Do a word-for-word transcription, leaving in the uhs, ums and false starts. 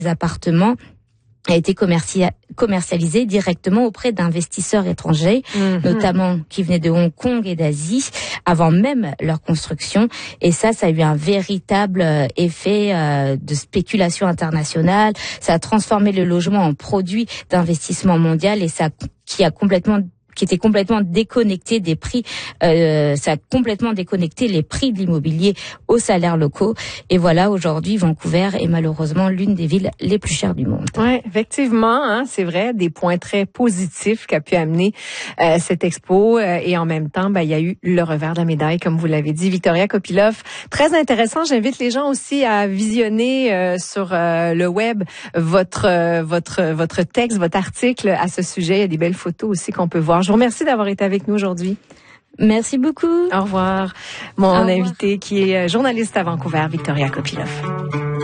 appartements a été commercia- commercialisé directement auprès d'investisseurs étrangers, mmh. notamment qui venaient de Hong Kong et d'Asie, avant même leur construction. Et ça, ça a eu un véritable effet euh, de spéculation internationale. Ça a transformé le logement en produit d'investissement mondial et ça qui a complètement qui était complètement déconnecté des prix, euh, ça a complètement déconnecté les prix de l'immobilier aux salaires locaux. Et voilà, aujourd'hui, Vancouver est malheureusement l'une des villes les plus chères du monde. Oui, effectivement, hein, c'est vrai, des points très positifs qu'a pu amener euh, cette expo. Euh, et en même temps, ben, il y a eu le revers de la médaille, comme vous l'avez dit, Victoria Kopylov. Très intéressant. J'invite les gens aussi à visionner euh, sur euh, le web votre euh, votre votre texte, votre article à ce sujet. Il y a des belles photos aussi qu'on peut voir. Je vous remercie d'avoir été avec nous aujourd'hui. Merci beaucoup. Au revoir. Mon Au revoir. invité qui est journaliste à Vancouver, Victoria Kopylov.